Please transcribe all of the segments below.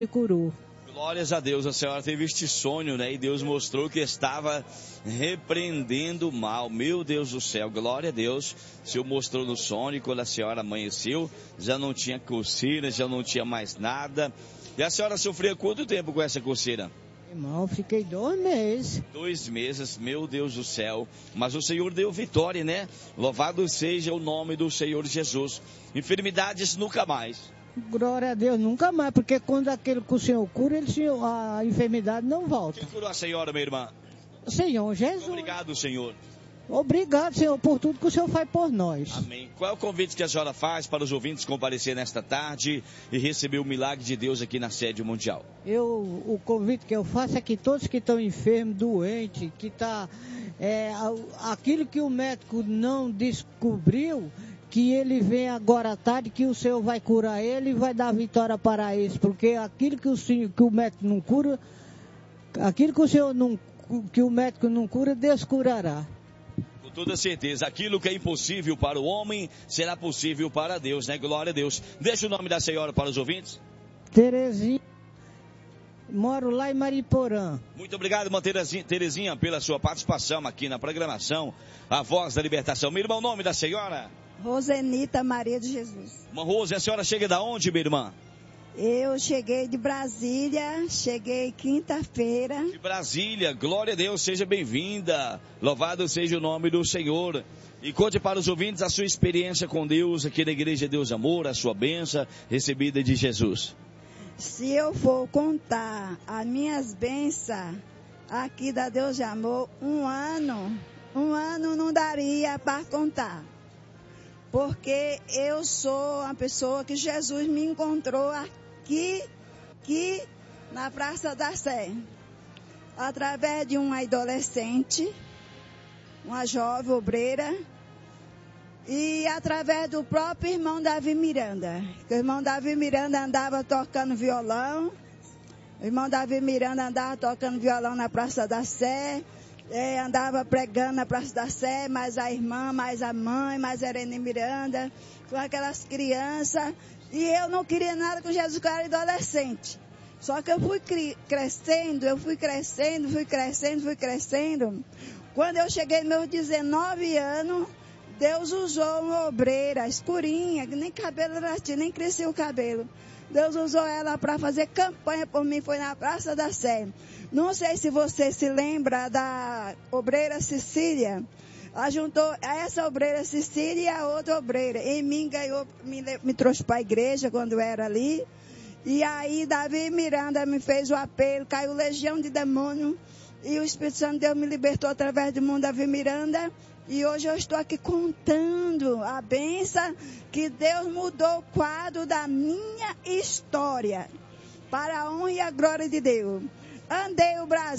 e curou. Glórias a Deus, a senhora teve este sonho, né? E Deus mostrou que estava repreendendo o mal. Meu Deus do céu, glória a Deus. O Senhor mostrou no sonho, e quando a senhora amanheceu, já não tinha coceira, já não tinha mais nada. E a senhora sofria quanto tempo com essa coceira? Irmão, fiquei 2 meses. 2 meses, meu Deus do céu. Mas o Senhor deu vitória, né? Louvado seja o nome do Senhor Jesus. Enfermidades nunca mais. Glória a Deus, nunca mais, porque quando aquele que o Senhor cura, a enfermidade não volta. Quem curou a senhora, minha irmã? Senhor Jesus. Obrigado, Senhor. Obrigado, Senhor, por tudo que o Senhor faz por nós. Amém. Qual é o convite que a senhora faz para os ouvintes comparecer nesta tarde e receber o milagre de Deus aqui na sede mundial? O convite que eu faço é que todos que estão enfermos, doentes, que está aquilo que o médico não descobriu, que ele vem agora à tarde, que o Senhor vai curar ele e vai dar vitória para eles, porque aquilo que o médico não cura, aquilo que o médico não cura, Deus curará. Com toda certeza, aquilo que é impossível para o homem, será possível para Deus, né? Glória a Deus. Deixa o nome da senhora para os ouvintes. Terezinha, moro lá em Mariporã. Muito obrigado, irmã Terezinha, pela sua participação aqui na programação A Voz da Libertação. Meu irmão, o nome da senhora? Rosenita Maria de Jesus. Irmã Rose, a senhora chega da onde, minha irmã? Eu cheguei de Brasília, cheguei quinta-feira. De Brasília, glória a Deus, seja bem-vinda. Louvado seja o nome do Senhor. E conte para os ouvintes a sua experiência com Deus aqui na Igreja Deus Amor, a sua bênção recebida de Jesus. Se eu for contar as minhas bênçãos aqui da Deus de Amor, um ano não daria para contar. Porque eu sou uma pessoa que Jesus me encontrou aqui na Praça da Sé, através de uma adolescente, uma jovem obreira, e através do próprio irmão Davi Miranda. O irmão Davi Miranda andava tocando violão, na Praça da Sé, andava pregando na Praça da Sé, mais a irmã, mais a mãe, mais a Irene Miranda, com aquelas crianças. E eu não queria nada com Jesus, que eu era adolescente. Só que eu fui crescendo. Quando eu cheguei nos meus 19 anos, Deus usou uma obreira escurinha, que nem cabelo ela tinha, nem crescia o cabelo. Deus usou ela para fazer campanha por mim, foi na Praça da Sé. Não sei se você se lembra da obreira Cecília. Ela juntou essa obreira Cecília e a outra obreira. Em mim ganhou, me trouxe para a igreja quando eu era ali. E aí Davi Miranda me fez o apelo, caiu legião de demônio. E o Espírito Santo de Deus me libertou através do irmão Davi Miranda. E hoje eu estou aqui contando a bênção que Deus mudou o quadro da minha história. Para a honra e a glória de Deus. Andei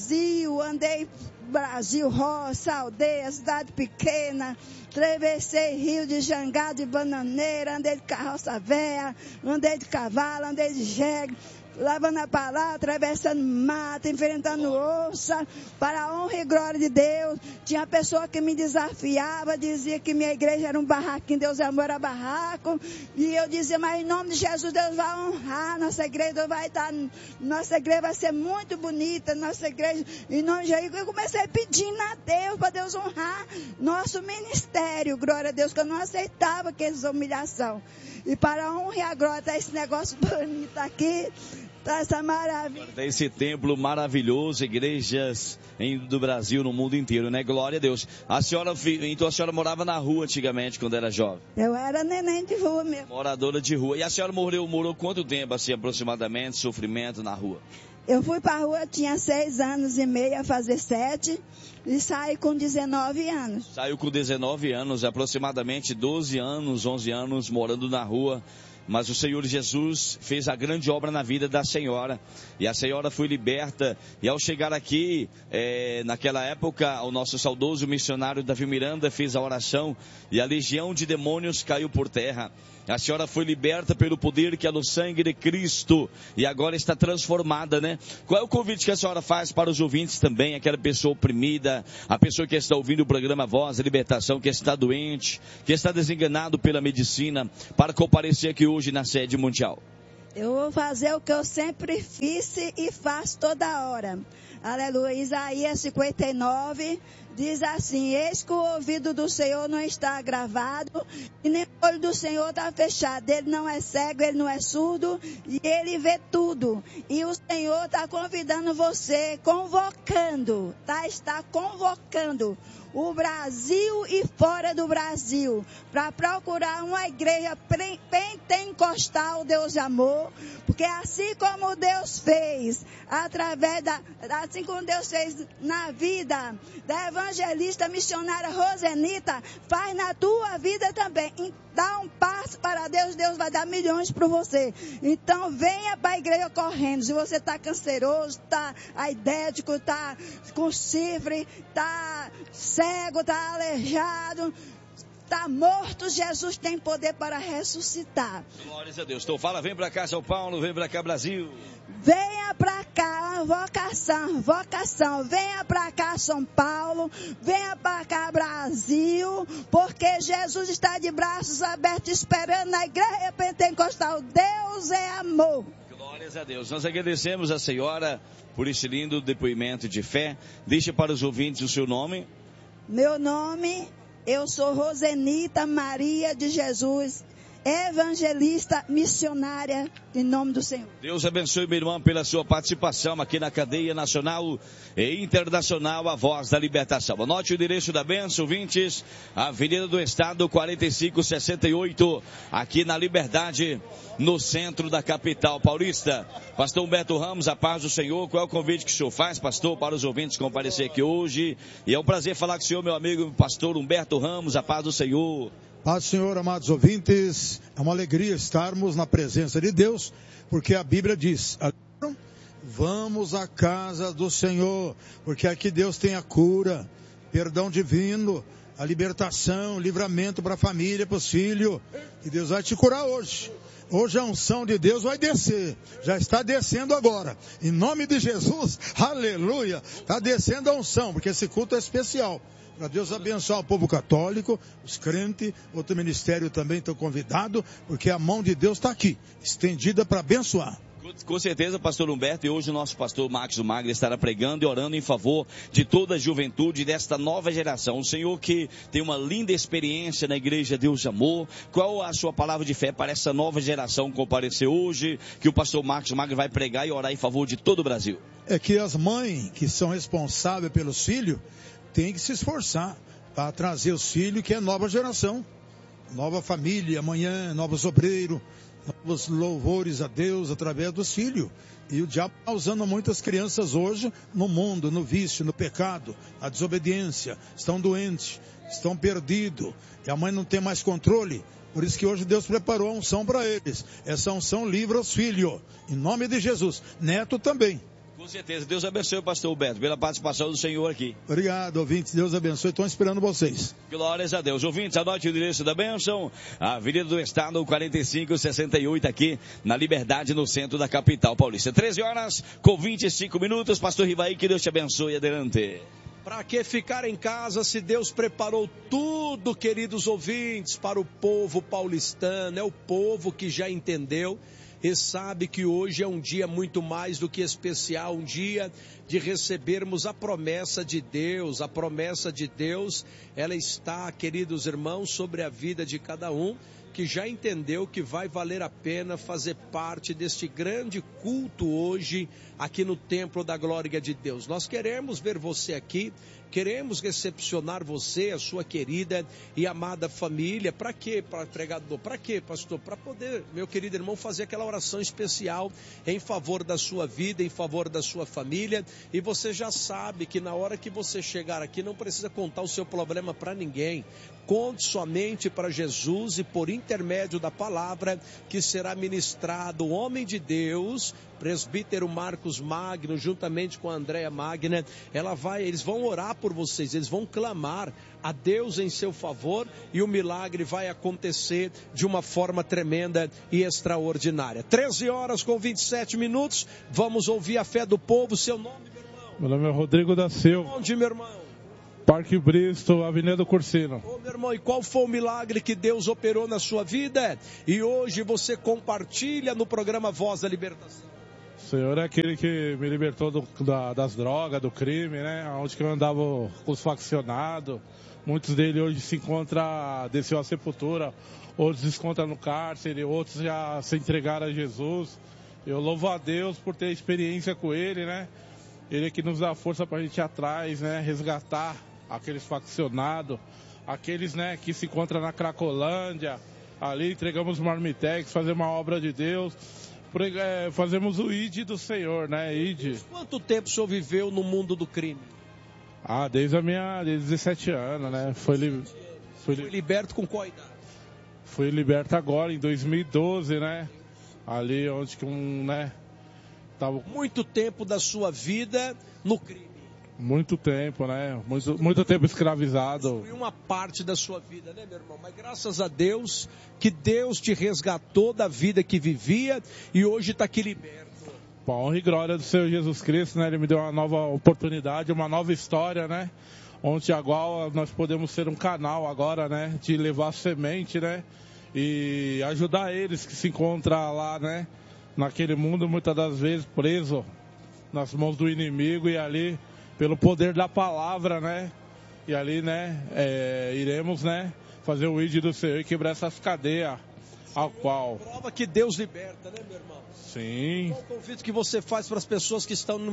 Brasil, roça, aldeia, cidade pequena, atravessei rio de jangada e bananeira, andei de carroça véia, andei de cavalo, andei de jegue, lavando a palavra, atravessando mato, enfrentando onça, para a honra e glória de Deus. Tinha pessoa que me desafiava, dizia que minha igreja era um barraquinho, Deus é amor, era barraco, e eu dizia, mas em nome de Jesus, Deus vai honrar nossa igreja, nossa igreja vai ser muito bonita, nossa igreja, em nome de Jesus. Eu comecei pedindo a Deus, para Deus honrar nosso ministério, glória a Deus, que eu não aceitava aquelas humilhação. E para a honra e a glória, tá esse negócio bonito aqui, tá essa maravilha. Tem esse templo maravilhoso, igrejas do Brasil, no mundo inteiro, né? Glória a Deus. Então a senhora morava na rua antigamente, quando era jovem? Eu era neném de rua mesmo. Moradora de rua. E a senhora morou quanto tempo, assim, aproximadamente, sofrimento na rua? Eu fui para a rua, eu tinha 6 anos e meio, a fazer 7, e saí com 19 anos. Saiu com 19 anos, aproximadamente 12 anos, 11 anos, morando na rua. Mas o Senhor Jesus fez a grande obra na vida da senhora. E a senhora foi liberta. E ao chegar aqui, naquela época, o nosso saudoso missionário Davi Miranda fez a oração. E a legião de demônios caiu por terra. A senhora foi liberta pelo poder que é no sangue de Cristo. E agora está transformada, né? Qual é o convite que a senhora faz para os ouvintes também? Aquela pessoa oprimida, a pessoa que está ouvindo o programa Voz da Libertação, que está doente, que está desenganado pela medicina, para comparecer aqui hoje na sede mundial. Eu vou fazer o que eu sempre fiz e faço toda hora. Aleluia. Isaías 59 diz assim: eis que o ouvido do Senhor não está agravado e nem o olho do Senhor está fechado. Ele não é cego, ele não é surdo e ele vê tudo. E o Senhor está convidando você, convocando, está convocando o Brasil e fora do Brasil, para procurar uma igreja pentecostal, Deus de amor, porque assim como Deus fez, assim como Deus fez na vida da evangelista missionária Rosenita, faz na tua vida também. Dá um passo para Deus, Deus vai dar milhões para você. Então venha para a igreja correndo. Se você está canceroso, está aidético, está com chifre, está cego, está aleijado, está morto, Jesus tem poder para ressuscitar. Glórias a Deus. Então fala, vem para cá São Paulo, vem para cá Brasil. Venha para cá, vocação, venha para cá São Paulo, venha para cá Brasil, porque Jesus está de braços abertos esperando na igreja pentecostal. Deus é amor. Glórias a Deus. Nós agradecemos a senhora por esse lindo depoimento de fé. Deixe para os ouvintes o seu nome. Meu nome, eu sou Rosenita Maria de Jesus, evangelista missionária, em nome do Senhor. Deus abençoe, minha irmã, pela sua participação aqui na cadeia nacional e internacional A Voz da Libertação. Anote o endereço da bênção, ouvintes, Avenida do Estado 4568, aqui na Liberdade, no centro da capital paulista. Pastor Humberto Ramos, a paz do Senhor. Qual é o convite que o senhor faz, pastor, para os ouvintes comparecer aqui hoje? E é um prazer falar com o senhor, meu amigo, pastor Humberto Ramos, a paz do Senhor. Paz do Senhor, amados ouvintes, é uma alegria estarmos na presença de Deus, porque a Bíblia diz: vamos à casa do Senhor, porque aqui Deus tem a cura, perdão divino, a libertação, o livramento para a família, para os filhos, e Deus vai te curar hoje. Hoje a unção de Deus vai descer, já está descendo agora, em nome de Jesus, aleluia, está descendo a unção, porque esse culto é especial. Para Deus abençoar o povo católico, os crentes, outro ministério também estão convidados, porque a mão de Deus está aqui, estendida para abençoar. Com certeza, pastor Humberto, e hoje o nosso pastor Marcos do Magre estará pregando e orando em favor de toda a juventude desta nova geração. O Senhor que tem uma linda experiência na igreja Deus de Amor, qual a sua palavra de fé para essa nova geração comparecer hoje, que o pastor Marcos do Magre vai pregar e orar em favor de todo o Brasil? É que as mães que são responsáveis pelos filhos, tem que se esforçar para trazer os filhos, que é nova geração, nova família, amanhã, novos obreiros, novos louvores a Deus através dos filhos. E o diabo está usando muitas crianças hoje no mundo, no vício, no pecado, na desobediência, estão doentes, estão perdidos, e a mãe não tem mais controle. Por isso que hoje Deus preparou a unção para eles. Essa unção livra os filhos, em nome de Jesus. Neto também. Com certeza. Deus abençoe o pastor Humberto pela participação do Senhor aqui. Obrigado, ouvintes. Deus abençoe. Estão esperando vocês. Glórias a Deus. Ouvintes, anote o endereço da bênção. Avenida do Estado 4568, aqui na Liberdade, no centro da capital paulista. 13 horas com 25 minutos. Pastor Rivaí, que Deus te abençoe. Adelante. Para que ficar em casa se Deus preparou tudo, queridos ouvintes, para o povo paulistano? É o povo que já entendeu e sabe que hoje é um dia muito mais do que especial, um dia de recebermos a promessa de Deus. A promessa de Deus, ela está, queridos irmãos, sobre a vida de cada um que já entendeu que vai valer a pena fazer parte deste grande culto hoje aqui no Templo da Glória de Deus. Nós queremos ver você aqui, queremos recepcionar você, a sua querida e amada família. Para quê, pregador? Para quê, pastor? Para poder, meu querido irmão, fazer aquela oração especial em favor da sua vida, em favor da sua família. E você já sabe que na hora que você chegar aqui, não precisa contar o seu problema para ninguém. Conte somente para Jesus e por intermédio da palavra que será ministrado o homem de Deus, presbítero Marcos Magno, juntamente com a Andréa Magna. Eles vão orar por vocês, eles vão clamar a Deus em seu favor e o milagre vai acontecer de uma forma tremenda e extraordinária. 13 horas com 27 minutos, vamos ouvir a fé do povo. Seu nome, meu irmão? Meu nome é Rodrigo da Silva. Onde, meu irmão? Parque Bristol, Avenida Cursino. Ô, meu irmão, e qual foi o milagre que Deus operou na sua vida? E hoje você compartilha no programa Voz da Libertação. O Senhor é aquele que me libertou das drogas, do crime, né? Onde que eu andava com os faccionados. Muitos deles hoje se encontram, desceu à sepultura, outros se encontram no cárcere, outros já se entregaram a Jesus. Eu louvo a Deus por ter experiência com Ele, né? Ele é que nos dá força para a gente ir atrás, né? Resgatar aqueles faccionados, aqueles, né, que se encontram na Cracolândia. Ali entregamos marmitex, fazemos uma obra de Deus. Fazemos o ID do Senhor, né? ID. Quanto tempo o senhor viveu no mundo do crime? Desde 17 anos, né? Fui liberto com qual idade? Fui liberto agora, em 2012, né? Ali onde que tava... Muito tempo da sua vida no crime. Muito tempo, né? Muito tempo escravizado. Foi uma parte da sua vida, né, meu irmão? Mas graças a Deus, que Deus te resgatou da vida que vivia e hoje está aqui liberto. Com a honra e glória do Senhor Jesus Cristo, né? Ele me deu uma nova oportunidade, uma nova história, né? Onde agora nós podemos ser um canal agora, né? De levar semente, né? E ajudar eles que se encontram lá, né? Naquele mundo, muitas das vezes, preso nas mãos do inimigo e ali... pelo poder da palavra, né? E ali, né? Iremos, né? Fazer o ID do Senhor e quebrar essas cadeias ao qual... Prova que Deus liberta, né, meu irmão? Sim. Qual o convite que você faz para as pessoas que estão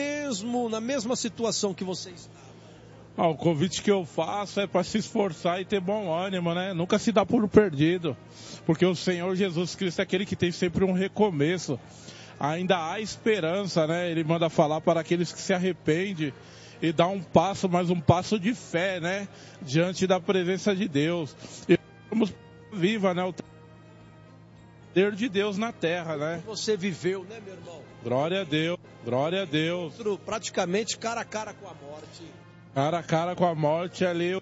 na mesma situação que você está? O convite que eu faço é para se esforçar e ter bom ânimo, né? Nunca se dá por perdido. Porque o Senhor Jesus Cristo é aquele que tem sempre um recomeço. Ainda há esperança, né? Ele manda falar para aqueles que se arrependem e dá um passo, mas um passo de fé, né? Diante da presença de Deus. E vamos viva, né? O poder de Deus na terra, né? Você viveu, né, meu irmão? Glória a Deus, glória a Deus. Praticamente cara a cara com a morte. Cara a cara com a morte ali.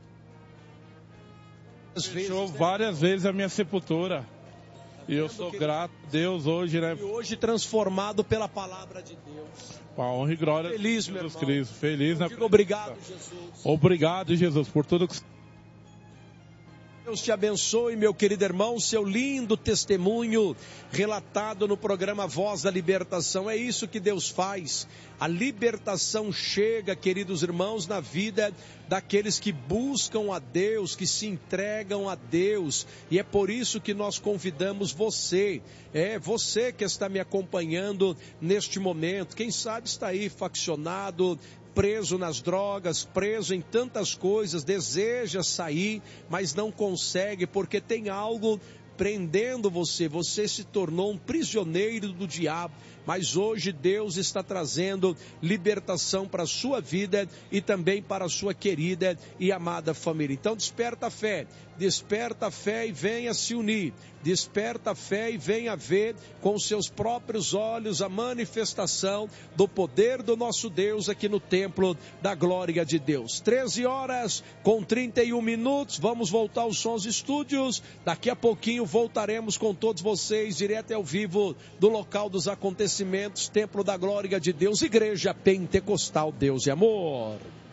Fechou várias vezes a minha sepultura. E eu sou grato a Deus hoje, né? E hoje transformado pela palavra de Deus. Com a honra e glória feliz, de Jesus Cristo. Feliz na presença. Obrigado, Jesus. Obrigado, Jesus, por tudo que... Deus te abençoe, meu querido irmão, seu lindo testemunho relatado no programa Voz da Libertação. É isso que Deus faz. A libertação chega, queridos irmãos, na vida daqueles que buscam a Deus, que se entregam a Deus. E é por isso que nós convidamos você. É você que está me acompanhando neste momento. Quem sabe está aí faccionado, preso nas drogas, preso em tantas coisas, deseja sair, mas não consegue porque tem algo prendendo você. Você se tornou um prisioneiro do diabo, mas hoje Deus está trazendo libertação para a sua vida e também para a sua querida e amada família. Então desperta a fé e venha se unir. Desperta a fé e venha ver com os seus próprios olhos a manifestação do poder do nosso Deus aqui no templo da glória de Deus. 13h31. Vamos voltar aos sons estúdios. Daqui a pouquinho voltaremos com todos vocês direto ao vivo do local dos acontecimentos, Templo da Glória de Deus, Igreja Pentecostal Deus e Amor.